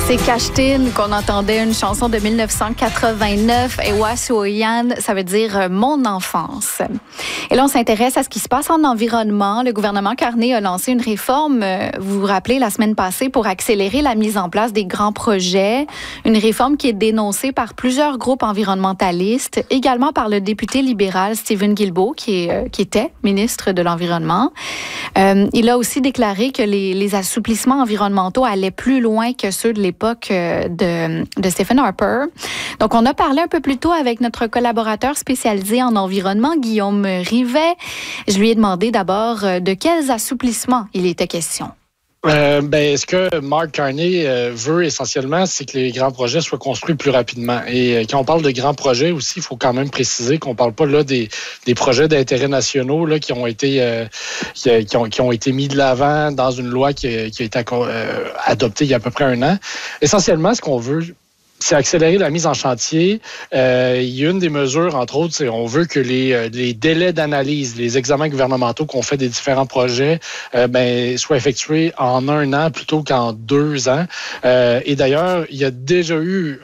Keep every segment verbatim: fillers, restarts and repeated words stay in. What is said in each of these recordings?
C'est Kashtin qu'on entendait, une chanson de mille neuf cent quatre-vingt-neuf. Et Wasuoyan, ça veut dire euh, mon enfance. Et là, on s'intéresse à ce qui se passe en environnement. Le gouvernement Carney a lancé une réforme, euh, vous vous rappelez, la semaine passée, pour accélérer la mise en place des grands projets. Une réforme qui est dénoncée par plusieurs groupes environnementalistes, également par le député libéral Stephen Guilbeault, qui, est, euh, qui était ministre de l'Environnement. Euh, il a aussi déclaré que les, les assouplissements environnementaux allaient plus loin que ceux de l'époque de, de Stephen Harper. Donc, on a parlé un peu plus tôt avec notre collaborateur spécialisé en environnement, Guillaume Rivet. Je lui ai demandé d'abord de quels assouplissements il était question. Euh, ben, ce que Mark Carney euh, veut essentiellement, c'est que les grands projets soient construits plus rapidement. Et euh, quand on parle de grands projets aussi, il faut quand même préciser qu'on parle pas là des, des projets d'intérêt nationaux là qui ont été euh, qui, qui, ont, qui ont été mis de l'avant dans une loi qui a, qui a été euh, adoptée il y a à peu près un an. Essentiellement, ce qu'on veut, c'est accélérer la mise en chantier. Euh, il y a une des mesures, entre autres, c'est on veut que les, les délais d'analyse, les examens gouvernementaux qu'on fait des différents projets, euh, ben, soient effectués en un an plutôt qu'en deux ans. Euh, et d'ailleurs, il y a déjà eu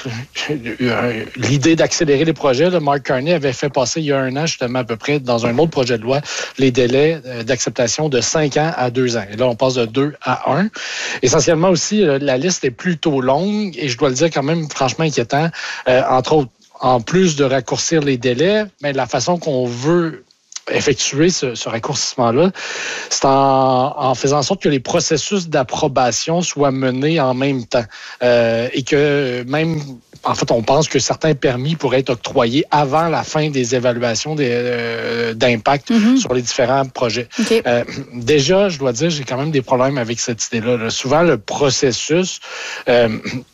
l'idée d'accélérer les projets. Là, Mark Carney avait fait passer il y a un an, justement, à peu près, dans un autre projet de loi, les délais d'acceptation de cinq ans à deux ans. Et là, on passe de deux à un. Essentiellement aussi, la liste est plutôt longue et je dois le dire quand même franchement inquiétant. Euh, entre autres, en plus de raccourcir les délais, mais la façon qu'on veut effectuer ce, ce raccourcissement-là, c'est en, en faisant en sorte que les processus d'approbation soient menés en même temps. Euh, et que même, en fait, on pense que certains permis pourraient être octroyés avant la fin des évaluations des, euh, d'impact mm-hmm. sur les différents projets. Okay. Euh, déjà, je dois dire, j'ai quand même des problèmes avec cette idée-là. Là. Souvent, le processus... Euh,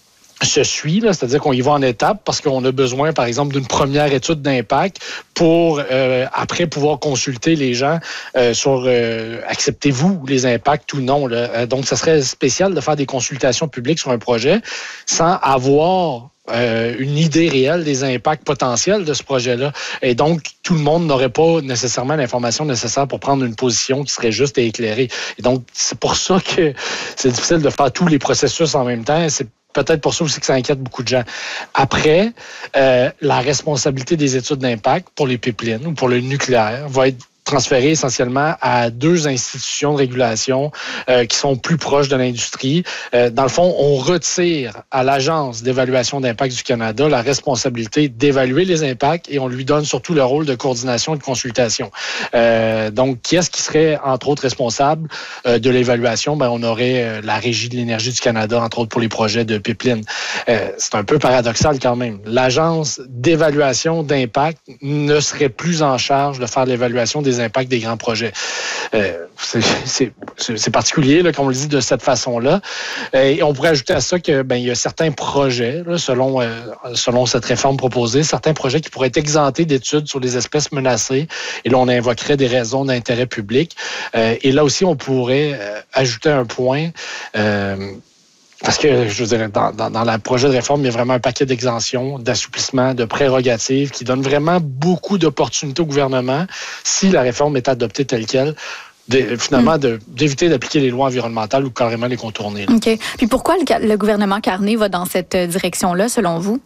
se suit, là, c'est-à-dire qu'on y va en étapes parce qu'on a besoin, par exemple, d'une première étude d'impact pour euh, après pouvoir consulter les gens euh, sur euh, acceptez-vous les impacts ou non. Là. Donc, ça serait spécial de faire des consultations publiques sur un projet sans avoir Euh, une idée réelle des impacts potentiels de ce projet-là. Et donc, tout le monde n'aurait pas nécessairement l'information nécessaire pour prendre une position qui serait juste et éclairée. Et donc, c'est pour ça que c'est difficile de faire tous les processus en même temps. C'est peut-être pour ça aussi que ça inquiète beaucoup de gens. Après, euh, la responsabilité des études d'impact pour les pipelines ou pour le nucléaire va être transféré essentiellement à deux institutions de régulation euh, qui sont plus proches de l'industrie. Euh, dans le fond, on retire à l'Agence d'évaluation d'impact du Canada la responsabilité d'évaluer les impacts et on lui donne surtout le rôle de coordination et de consultation. Euh, donc, qui est-ce qui serait, entre autres, responsable euh, de l'évaluation? Ben, on aurait euh, la Régie de l'énergie du Canada, entre autres, pour les projets de pipeline. Euh, c'est un peu paradoxal quand même. L'Agence d'évaluation d'impact ne serait plus en charge de faire l'évaluation des impacts des grands projets. Euh, c'est, c'est, c'est particulier, là, comme on le dit, de cette façon-là. Et on pourrait ajouter à ça que ben, il y a certains projets, là, selon, euh, selon cette réforme proposée, certains projets qui pourraient être exemptés d'études sur les espèces menacées. Et là, on invoquerait des raisons d'intérêt public. Euh, et là aussi, on pourrait euh, ajouter un point... Euh, Parce que, je veux dire, dans, dans, dans le projet de réforme, il y a vraiment un paquet d'exemptions, d'assouplissements, de prérogatives qui donnent vraiment beaucoup d'opportunités au gouvernement, si la réforme est adoptée telle qu'elle, de, finalement, mm. de, d'éviter d'appliquer les lois environnementales ou carrément les contourner. Là. OK. Puis pourquoi le, le gouvernement Carney va dans cette direction-là, selon vous?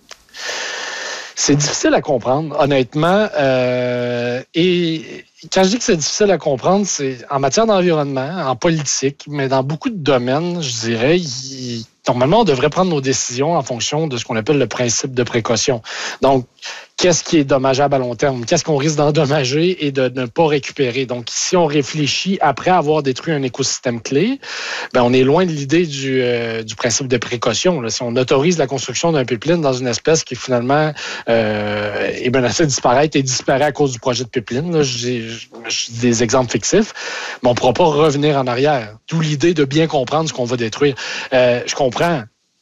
C'est difficile à comprendre, honnêtement. Euh, et quand je dis que c'est difficile à comprendre, c'est en matière d'environnement, en politique, mais dans beaucoup de domaines, je dirais, il, normalement, on devrait prendre nos décisions en fonction de ce qu'on appelle le principe de précaution. Donc, qu'est-ce qui est dommageable à long terme? Qu'est-ce qu'on risque d'endommager et de ne pas récupérer? Donc, si on réfléchit après avoir détruit un écosystème clé, ben on est loin de l'idée du, euh, du principe de précaution. Là. Si on autorise la construction d'un pipeline dans une espèce qui finalement euh, est menacée de disparaître et disparaît à cause du projet de pipeline, là, j'ai, j'ai des exemples fictifs, mais on ne pourra pas revenir en arrière. D'où l'idée de bien comprendre ce qu'on va détruire. Euh, je comprends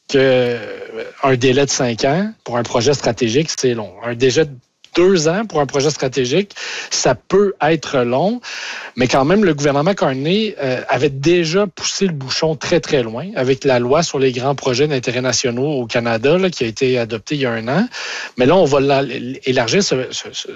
qu'un délai de cinq ans pour un projet stratégique, c'est long. Un délai de deux ans pour un projet stratégique, ça peut être long, mais quand même, le gouvernement Carney euh, avait déjà poussé le bouchon très, très loin avec la loi sur les grands projets d'intérêt nationaux au Canada, là, qui a été adoptée il y a un an. Mais là, on va élargir ce, ce, ce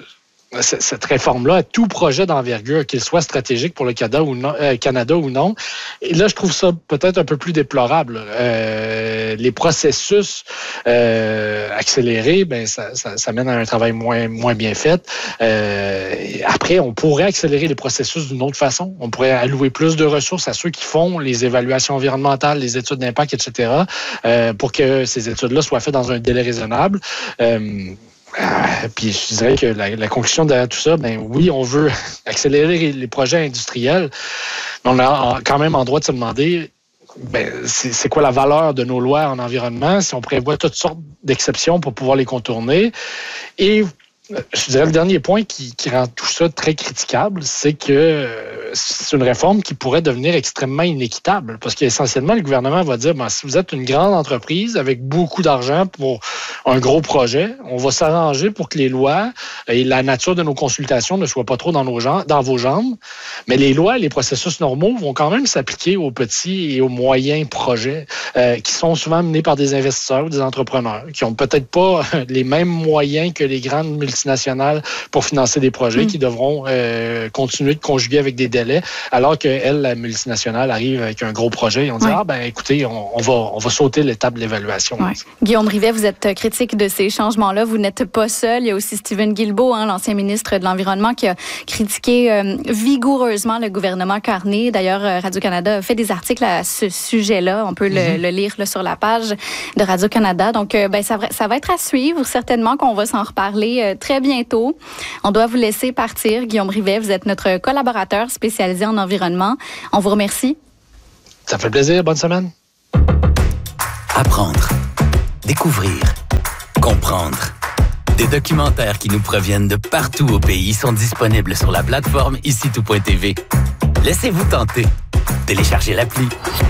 cette réforme-là à tout projet d'envergure, qu'il soit stratégique pour le Canada ou non, euh, Canada ou non. Et là, je trouve ça peut-être un peu plus déplorable. Euh, les processus euh, accélérés, ben ça, ça, ça mène à un travail moins, moins bien fait. Euh, après, on pourrait accélérer les processus d'une autre façon. On pourrait allouer plus de ressources à ceux qui font les évaluations environnementales, les études d'impact, et cetera, euh, pour que ces études-là soient faites dans un délai raisonnable. Euh, Euh, puis je dirais que la, la conclusion de tout ça, ben oui, on veut accélérer les projets industriels, mais on a quand même en droit de se demander, ben c'est, c'est quoi la valeur de nos lois en environnement si on prévoit toutes sortes d'exceptions pour pouvoir les contourner. Et je dirais le dernier point qui, qui rend tout ça très critiquable, c'est que c'est une réforme qui pourrait devenir extrêmement inéquitable parce qu'essentiellement, le gouvernement va dire, ben, si vous êtes une grande entreprise avec beaucoup d'argent pour un gros projet, on va s'arranger pour que les lois et la nature de nos consultations ne soient pas trop dans, nos jambes, dans vos jambes, mais les lois et les processus normaux vont quand même s'appliquer aux petits et aux moyens projets euh, qui sont souvent menés par des investisseurs ou des entrepreneurs qui n'ont peut-être pas les mêmes moyens que les grandes multinationales pour financer des projets, mmh. qui devront euh, continuer de conjuguer avec des délais, alors que elle, la multinationale, arrive avec un gros projet et on dit, oui. ah ben écoutez, on, on, va, on va sauter l'étape de l'évaluation. Oui. Guillaume Rivet, vous êtes critique de ces changements-là. Vous n'êtes pas seul. Il y a aussi Stephen Guilbeault, hein, l'ancien ministre de l'Environnement, qui a critiqué euh, vigoureusement le gouvernement Carney. D'ailleurs, Radio-Canada a fait des articles à ce sujet-là. On peut mm-hmm. le, le lire là, sur la page de Radio-Canada. Donc, euh, ben, ça, ça va être à suivre. Certainement qu'on va s'en reparler euh, très bientôt. On doit vous laisser partir. Guillaume Rivet, vous êtes notre collaborateur spécialisé en environnement. On vous remercie. Ça fait plaisir. Bonne semaine. Apprendre, découvrir, comprendre. Des documentaires qui nous proviennent de partout au pays sont disponibles sur la plateforme ici tout point t v. Laissez-vous tenter. Téléchargez l'appli.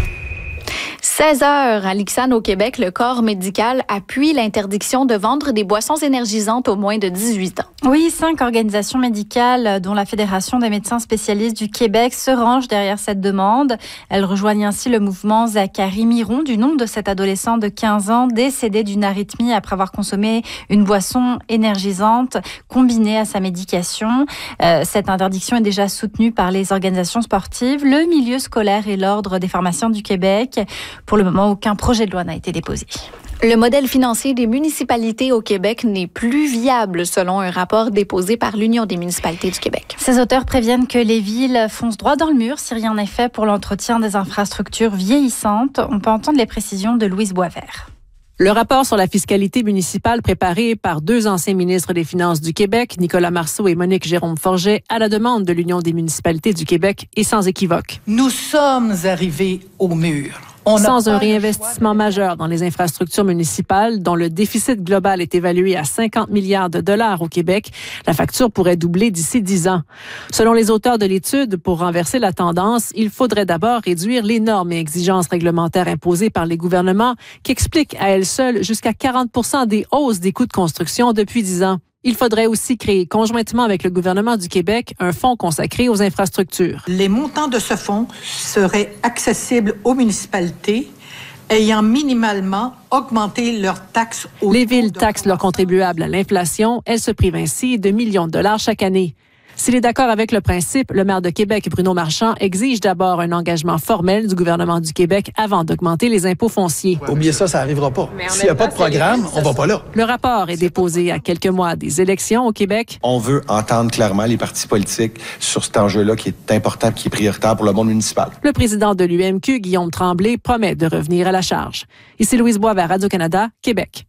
seize heures à l'I C S A N au Québec, le corps médical appuie l'interdiction de vendre des boissons énergisantes aux moins de dix-huit ans. Oui, cinq organisations médicales, dont la Fédération des médecins spécialistes du Québec, se rangent derrière cette demande. Elles rejoignent ainsi le mouvement Zachary Miron, du nom de cet adolescent de quinze ans décédé d'une arythmie après avoir consommé une boisson énergisante combinée à sa médication. Euh, cette interdiction est déjà soutenue par les organisations sportives, le milieu scolaire et l'Ordre des pharmaciens du Québec. Pour le moment, aucun projet de loi n'a été déposé. Le modèle financier des municipalités au Québec n'est plus viable, selon un rapport déposé par l'Union des municipalités du Québec. Ces auteurs préviennent que les villes foncent droit dans le mur si rien n'est fait pour l'entretien des infrastructures vieillissantes. On peut entendre les précisions de Louise Boisvert. Le rapport sur la fiscalité municipale préparé par deux anciens ministres des Finances du Québec, Nicolas Marceau et Monique Jérôme-Forget, à la demande de l'Union des municipalités du Québec, est sans équivoque. Nous sommes arrivés au mur. Sans un réinvestissement majeur dans les infrastructures municipales, dont le déficit global est évalué à cinquante milliards de dollars au Québec, la facture pourrait doubler d'ici dix ans. Selon les auteurs de l'étude, pour renverser la tendance, il faudrait d'abord réduire les normes et exigences réglementaires imposées par les gouvernements, qui expliquent à elles seules jusqu'à quarante pour cent des hausses des coûts de construction depuis dix ans. Il faudrait aussi créer, conjointement avec le gouvernement du Québec, un fonds consacré aux infrastructures. Les montants de ce fonds seraient accessibles aux municipalités ayant minimalement augmenté leurs taxes. Les villes taxent leurs contribuables à l'inflation. Elles se privent ainsi de millions de dollars chaque année. S'il est d'accord avec le principe, le maire de Québec, Bruno Marchand, exige d'abord un engagement formel du gouvernement du Québec avant d'augmenter les impôts fonciers. Oubliez ça, ça n'arrivera pas. S'il n'y a pas de programme, on va pas là. Le rapport est déposé à quelques mois des élections au Québec. On veut entendre clairement les partis politiques sur cet enjeu-là qui est important et qui est prioritaire pour le monde municipal. Le président de l'U M Q, Guillaume Tremblay, promet de revenir à la charge. Ici Louise Boisvert, Radio-Canada, Québec.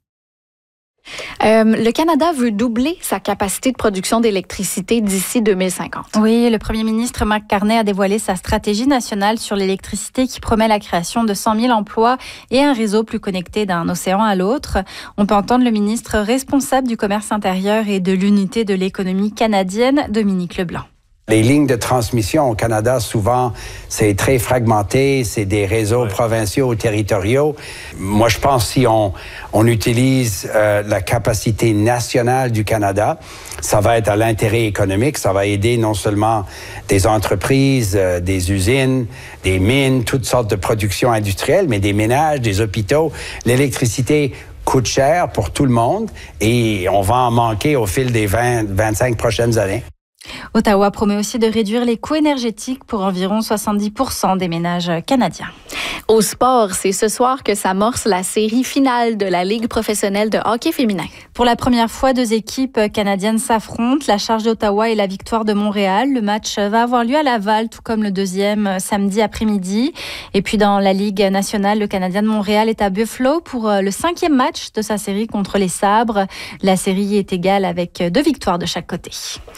Euh, le Canada veut doubler sa capacité de production d'électricité d'ici deux mille cinquante. Oui, le premier ministre Mark Carney a dévoilé sa stratégie nationale sur l'électricité qui promet la création de cent mille emplois et un réseau plus connecté d'un océan à l'autre. On peut entendre le ministre responsable du commerce intérieur et de l'unité de l'économie canadienne, Dominique Leblanc. Les lignes de transmission au Canada, souvent, c'est très fragmenté, c'est des réseaux ouais. provinciaux ou territoriaux. Moi, je pense que si on, on utilise euh, la capacité nationale du Canada, ça va être à l'intérêt économique, ça va aider non seulement des entreprises, euh, des usines, des mines, toutes sortes de productions industrielles, mais des ménages, des hôpitaux. L'électricité coûte cher pour tout le monde et on va en manquer au fil des vingt à vingt-cinq prochaines années. Ottawa promet aussi de réduire les coûts énergétiques pour environ soixante-dix pour cent des ménages canadiens. Au sport, c'est ce soir que s'amorce la série finale de la Ligue professionnelle de hockey féminin. Pour la première fois, deux équipes canadiennes s'affrontent, la Charge d'Ottawa et la Victoire de Montréal. Le match va avoir lieu à Laval, tout comme le deuxième samedi après-midi. Et puis dans la Ligue nationale, le Canadien de Montréal est à Buffalo pour le cinquième match de sa série contre les Sabres. La série est égale avec deux victoires de chaque côté.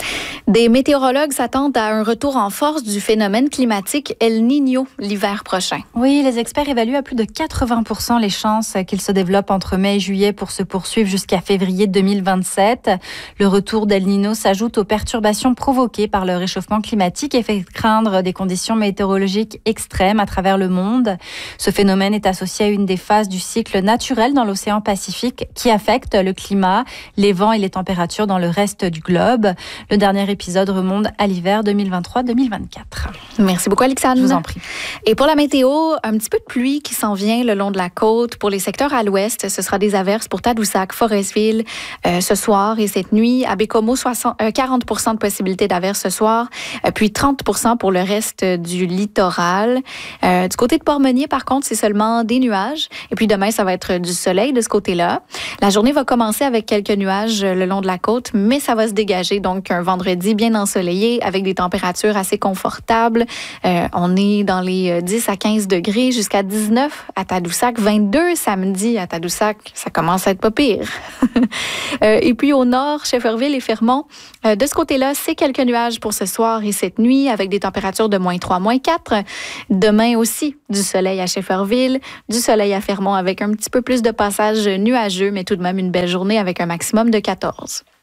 Des météorologues s'attendent à un retour en force du phénomène climatique El Niño l'hiver prochain. Oui, les experts évaluent à plus de quatre-vingts pour cent les chances qu'il se développe entre mai et juillet pour se poursuivre jusqu'à février deux mille vingt-sept. Le retour d'El Niño s'ajoute aux perturbations provoquées par le réchauffement climatique et fait craindre des conditions météorologiques extrêmes à travers le monde. Ce phénomène est associé à une des phases du cycle naturel dans l'océan Pacifique qui affecte le climat, les vents et les températures dans le reste du globe. Le dernier épisode remonte à l'hiver deux mille vingt-trois deux mille vingt-quatre. Merci beaucoup, Alexandre. Je vous en prie. Et pour la météo, un petit peu de pluie qui s'en vient le long de la côte. Pour les secteurs à l'ouest, ce sera des averses pour Tadoussac, Forestville euh, ce soir et cette nuit. À Bécomo, soixante, euh, quarante pour cent de possibilité d'averses ce soir, euh, puis trente pour cent pour le reste du littoral. Euh, du côté de Port-Meunier, par contre, c'est seulement des nuages. Et puis demain, ça va être du soleil de ce côté-là. La journée va commencer avec quelques nuages le long de la côte, mais ça va se dégager. Donc, un vendredi bien ensoleillé avec des températures assez confortables. Euh, on est dans les dix à quinze degrés jusqu'à dix-neuf à Tadoussac, vingt-deux samedi à Tadoussac. Ça commence à être pas pire. euh, et puis au nord, Shefferville et Fermont, euh, de ce côté-là, c'est quelques nuages pour ce soir et cette nuit avec des températures de moins trois, moins quatre. Demain aussi, du soleil à Shefferville, du soleil à Fermont avec un petit peu plus de passages nuageux, mais tout de même une belle journée avec un maximum de quatorze.